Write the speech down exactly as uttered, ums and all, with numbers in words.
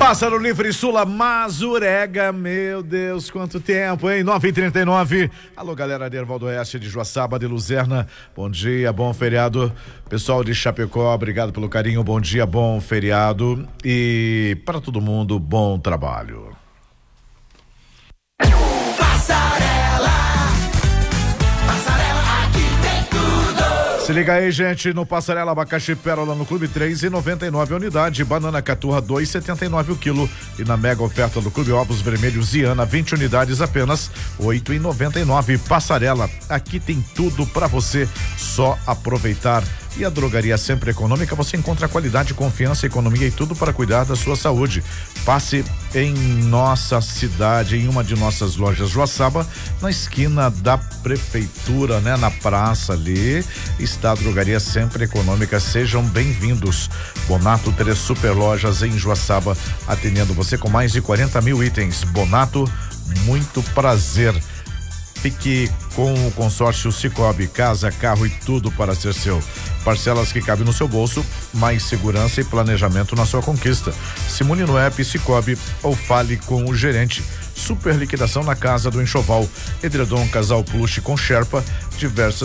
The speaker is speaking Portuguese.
Pássaro Livre Sula Mazurega, meu Deus, quanto tempo, hein? nove e trinta e nove. Alô, galera de Erval do Oeste, de Joaçaba, de Luzerna, bom dia, bom feriado. Pessoal de Chapecó, obrigado pelo carinho, bom dia, bom feriado. E para todo mundo, bom trabalho. Se liga aí, gente, no Passarela Abacaxi Pérola no Clube três e noventa e nove a unidade, banana caturra dois e setenta e nove o quilo e na mega oferta do Clube Ovos Vermelhos Iana vinte unidades apenas oito e noventa e nove. Passarela, aqui tem tudo pra você, só aproveitar. E a Drogaria Sempre Econômica, você encontra qualidade, confiança, economia e tudo para cuidar da sua saúde. Passe em nossa cidade, em uma de nossas lojas Joaçaba, na esquina da prefeitura, né? Na praça ali, está a Drogaria Sempre Econômica, sejam bem-vindos. Bonato, três super lojas em Joaçaba, atendendo você com mais de quarenta mil itens. Bonato, muito prazer. Fique com o consórcio Cicobi, casa, carro e tudo para ser seu. Parcelas que cabem no seu bolso, mais segurança e planejamento na sua conquista. Simone no app Cicobi ou fale com o gerente. Super liquidação na casa do enxoval. Edredom Casal Plush com Sherpa, diversas